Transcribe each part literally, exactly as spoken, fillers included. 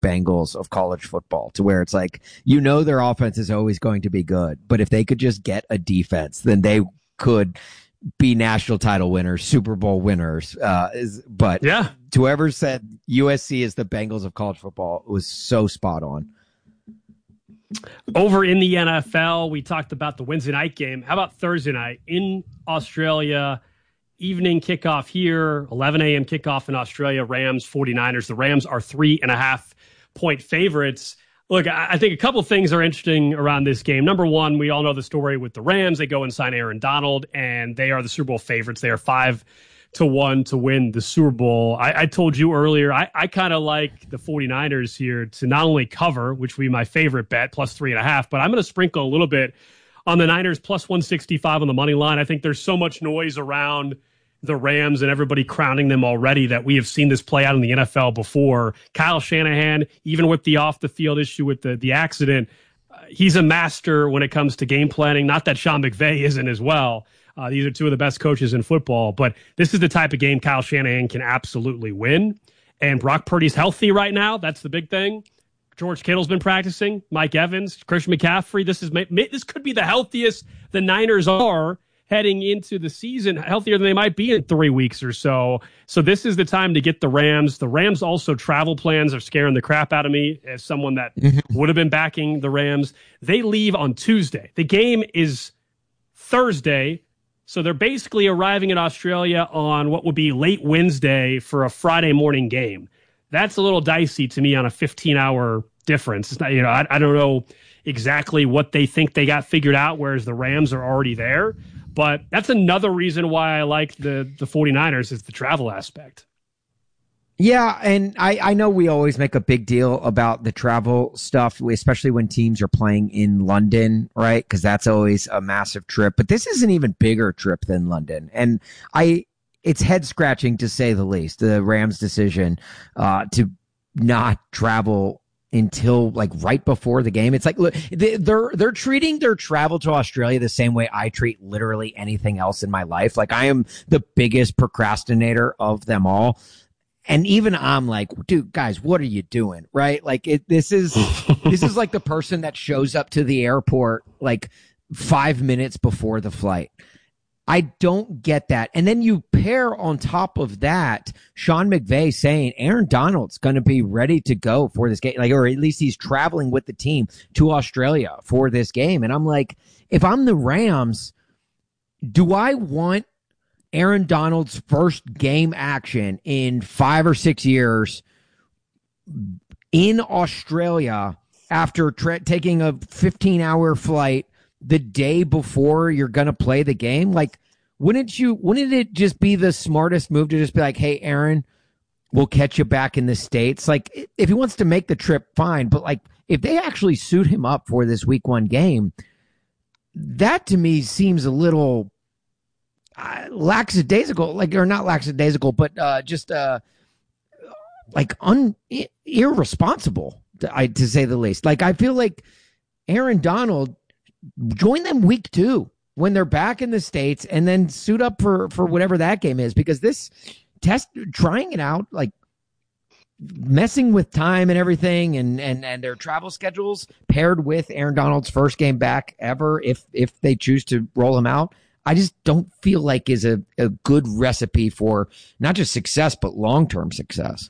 Bengals of college football, to where it's like, you know, their offense is always going to be good, but if they could just get a defense, then they could be national title winners, Super Bowl winners. Uh, is, but yeah, whoever said U S C is the Bengals of college football was so spot on. Over in the N F L, we talked about the Wednesday night game. How about Thursday night in Australia? Evening kickoff here, eleven a.m. kickoff in Australia, Rams, 49ers. The Rams are three and a half point favorites. Look, I think a couple things are interesting around this game. Number one, we all know the story with the Rams. They go and sign Aaron Donald, and they are the Super Bowl favorites. They are five to one to win the Super Bowl. I, I told you earlier, I, I kind of like the 49ers here to not only cover, which would be my favorite bet, plus three and a half, but I'm going to sprinkle a little bit on the Niners, plus one sixty-five on the money line. I think there's so much noise around the Rams and everybody crowning them already that we have seen this play out in the N F L before. Kyle Shanahan, even with the off-the-field issue with the, the accident, uh, he's a master when it comes to game planning. Not that Sean McVay isn't as well. Uh, these are two of the best coaches in football, but this is the type of game Kyle Shanahan can absolutely win. And Brock Purdy's healthy right now. That's the big thing. George Kittle's been practicing. Mike Evans, Christian McCaffrey. This is this could be the healthiest the Niners are heading into the season, healthier than they might be in three weeks or so. So this is the time to get the Rams. The Rams also travel plans are scaring the crap out of me as someone that would have been backing the Rams. They leave on Tuesday. The game is Thursday. So they're basically arriving in Australia on what would be late Wednesday for a Friday morning game. That's a little dicey to me on a fifteen-hour difference. It's not, you know, I, I don't know exactly what they think they got figured out, whereas the Rams are already there. But that's another reason why I like the, the 49ers is the travel aspect. Yeah, and I, I know we always make a big deal about the travel stuff, especially when teams are playing in London, right? Because that's always a massive trip. But this is an even bigger trip than London. And I it's head-scratching to say the least, the Rams' decision uh, to not travel until like right before the game. It's like, look, they're they're treating their travel to Australia the same way I treat literally anything else in my life. Like, I am the biggest procrastinator of them all. And even I'm like, dude, guys, what are you doing? Right? Like, it, this is, this is like the person that shows up to the airport like five minutes before the flight. I don't get that. And then you pair on top of that, Sean McVay saying Aaron Donald's going to be ready to go for this game, like, or at least he's traveling with the team to Australia for this game. And I'm like, if I'm the Rams, do I want Aaron Donald's first game action in five or six years in Australia after tra- taking a fifteen hour flight the day before you're going to play the game? Like, wouldn't you, wouldn't it just be the smartest move to just be like, hey, Aaron, we'll catch you back in the States? Like, if he wants to make the trip, fine. But like, if they actually suit him up for this week one game, that to me seems a little uh, lackadaisical, like, or not lackadaisical, but uh, just uh, like un irresponsible, to, I, to say the least. Like, I feel like Aaron Donald, join them week two when they're back in the States, and then suit up for, for whatever that game is, because this test, trying it out, like messing with time and everything, and, and, and their travel schedules paired with Aaron Donald's first game back ever, if, if they choose to roll him out, I just don't feel like is a, a good recipe for not just success, but long-term success.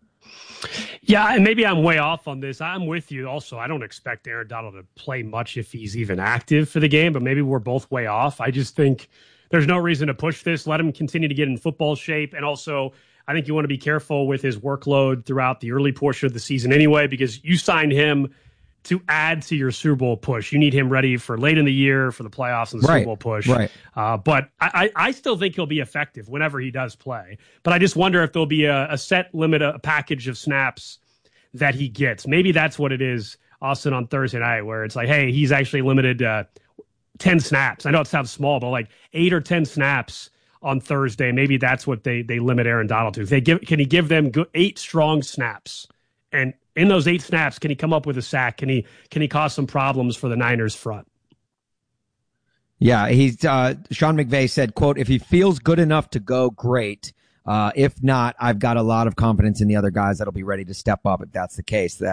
Yeah, and maybe I'm way off on this. I'm with you. Also, I don't expect Aaron Donald to play much if he's even active for the game, but maybe we're both way off. I just think there's no reason to push this. Let him continue to get in football shape. And also, I think you want to be careful with his workload throughout the early portion of the season anyway, because you signed him to add to your Super Bowl push. You need him ready for late in the year for the playoffs and the right, Super Bowl push. Right. Uh, but I, I still think he'll be effective whenever he does play. But I just wonder if there'll be a, a set limit, a package of snaps that he gets. Maybe that's what it is, Austin, on Thursday night, where it's like, hey, he's actually limited uh, ten snaps. I know it sounds small, but like eight or ten snaps on Thursday. Maybe that's what they they limit Aaron Donald to. If they give, can he give them good, eight strong snaps? And in those eight snaps, can he come up with a sack? Can he can he cause some problems for the Niners front? Yeah, he's uh, Sean McVay said, quote, if he feels good enough to go, great. Uh, if not, I've got a lot of confidence in the other guys that'll be ready to step up if that's the case.